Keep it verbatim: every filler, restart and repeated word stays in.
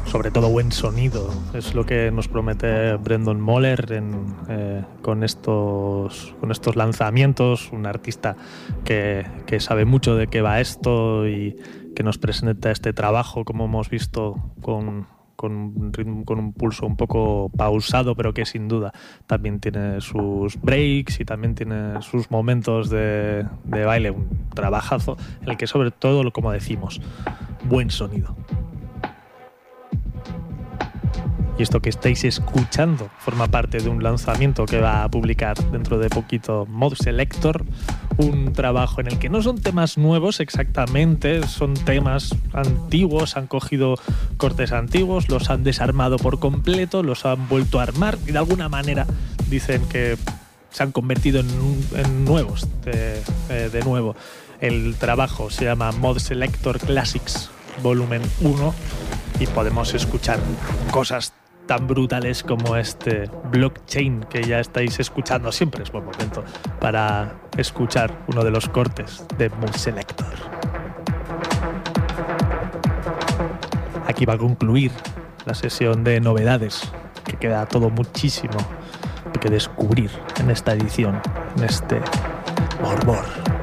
sobre todo buen sonido. Es lo que nos promete Brendan Moller en, eh, con, estos, con estos lanzamientos. Un artista que, que sabe mucho de qué va esto y que nos presenta este trabajo, como hemos visto, con, con, un ritmo, con un pulso un poco pausado, pero que sin duda también tiene sus breaks y también tiene sus momentos de, de baile. Un trabajazo en el que, sobre todo, como decimos, buen sonido. Y esto que estáis escuchando forma parte de un lanzamiento que va a publicar dentro de poquito Mod Selector, un trabajo en el que no son temas nuevos exactamente, son temas antiguos, han cogido cortes antiguos, los han desarmado por completo, los han vuelto a armar y de alguna manera dicen que se han convertido en, en nuevos de, eh, de nuevo. El trabajo se llama Mod Selector Classics Volumen uno y podemos escuchar cosas tan brutales como este Blockchain que ya estáis escuchando. Siempre es buen momento para escuchar uno de los cortes de Mod Selector. Aquí va a concluir la sesión de novedades, que queda todo muchísimo que descubrir en esta edición, en este Borbor.